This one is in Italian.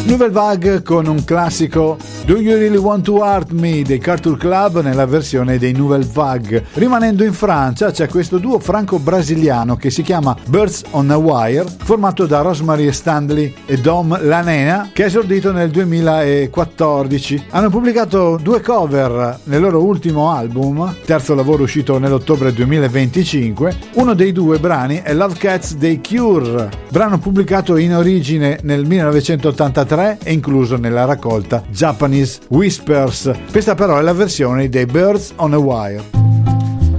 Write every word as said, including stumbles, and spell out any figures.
Nouvelle Vague con un classico Do You Really Want to Hurt Me dei Culture Club nella versione dei Nouvelle Vague. Rimanendo in Francia c'è questo duo franco-brasiliano che si chiama Birds on a Wire, formato da Rosemary Stanley e Dom Lanena, che è esordito nel duemilaquattordici. Hanno pubblicato due cover nel loro ultimo album, terzo lavoro uscito nell'ottobre duemilaventicinque. Uno dei due brani è Love Cats dei Cure, brano pubblicato in origine nel millenovecentottantatré e incluso nella raccolta Japanese Whispers. Questa però è la versione dei Birds on a Wire.